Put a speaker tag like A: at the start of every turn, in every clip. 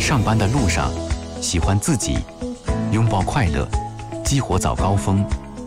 A: 上班的路上，喜欢自己，拥抱快乐，激活早高峰。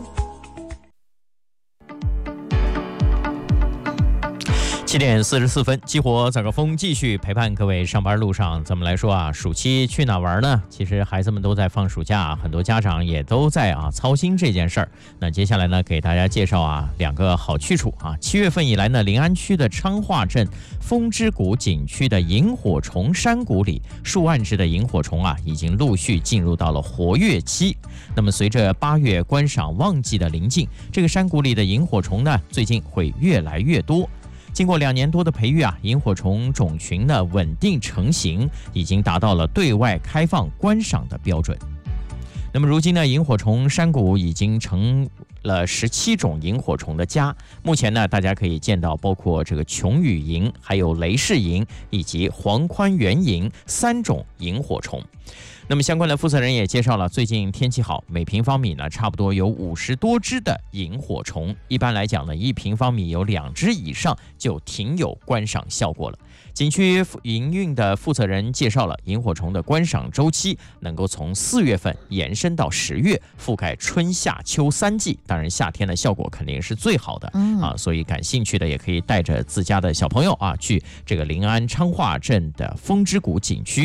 B: 7点44分，激活早高峰继续陪伴各位上班路上。咱们来说啊，暑期去哪玩呢？其实孩子们都在放暑假，很多家长也都在操心这件事儿。那接下来呢，给大家介绍2个好去处啊。7月份以来呢，临安区的昌化镇风之谷景区的萤火虫山谷里，数万只的萤火虫已经陆续进入到了活跃期。那么随着8月观赏旺季的临近，这个山谷里的萤火虫呢，最近会越来越多。经过2年多的培育萤火虫种群呢稳定成型，已经达到了对外开放观赏的标准。那么如今呢，萤火虫山谷已经成了17种萤火虫的家。目前呢，大家可以见到包括这个琼羽萤、还有雷氏萤以及黄宽圆萤3种萤火虫。那么相关的负责人也介绍了，最近天气好，每平方米呢差不多有50多只的萤火虫。一般来讲呢，1平方米有2只以上就挺有观赏效果了。景区营运的负责人介绍了萤火虫的观赏周期能够从4月份延伸到10月，覆盖春夏秋3季。当然夏天的效果肯定是最好的所以感兴趣的也可以带着自家的小朋友去这个临安昌化镇的风之谷景区